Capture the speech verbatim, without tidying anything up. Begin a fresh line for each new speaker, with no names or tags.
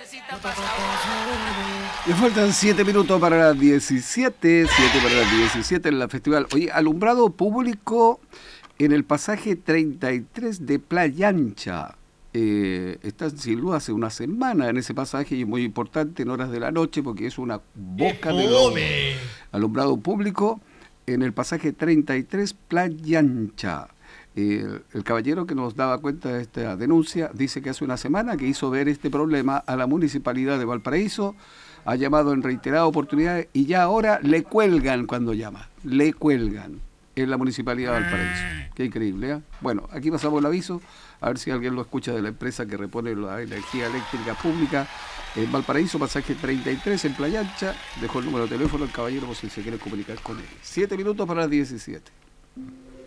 Le faltan siete minutos para las diecisiete, siete para las diecisiete en la festival. Oye, alumbrado público en el pasaje treinta y tres de Playa Ancha. Eh, está sin luz hace una semana en ese pasaje y es muy importante en horas de la noche porque es una boca de lobo. Alumbrado público en el pasaje treinta y tres Playa Ancha. Eh, el caballero que nos daba cuenta de esta denuncia dice que hace una semana que hizo ver este problema a la Municipalidad de Valparaíso, ha llamado en reiteradas oportunidades y ya ahora le cuelgan cuando llama, le cuelgan en la Municipalidad de Valparaíso. Qué increíble, ¿eh? Bueno, aquí pasamos el aviso, a ver si alguien lo escucha de la empresa que repone la energía eléctrica pública en Valparaíso, pasaje treinta y tres en Playa Ancha. Dejó el número de teléfono el caballero por si se quiere comunicar con él. Siete minutos para las diecisiete.